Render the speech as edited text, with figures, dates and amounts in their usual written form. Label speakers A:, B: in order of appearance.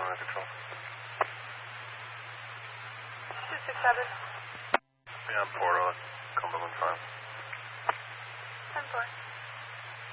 A: Under control.
B: 267.
A: Yeah, I'm Porto, Cumberland Farm.
B: 10-4.